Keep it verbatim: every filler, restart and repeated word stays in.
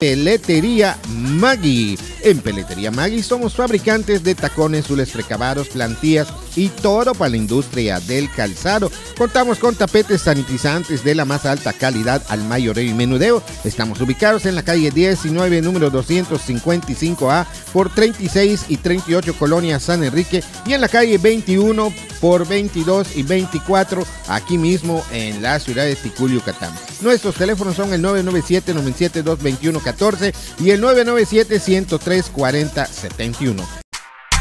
Peletería Maggi. En Peletería Maggi somos fabricantes de tacones, zules precabados, plantillas y todo para la industria del calzado. Contamos con tapetes sanitizantes de la más alta calidad al mayoreo y menudeo. Estamos ubicados en la calle diecinueve, número doscientos cincuenta y cinco A por treinta y seis y treinta y ocho Colonia San Enrique, y en la calle veintiuno por veintidós y veinticuatro aquí mismo en la ciudad de Ticul, Yucatán. Nuestros teléfonos son el nueve nueve siete, nueve siete dos, dos uno uno cuatro y el nueve nueve siete, uno cero tres, cuatro cero siete uno.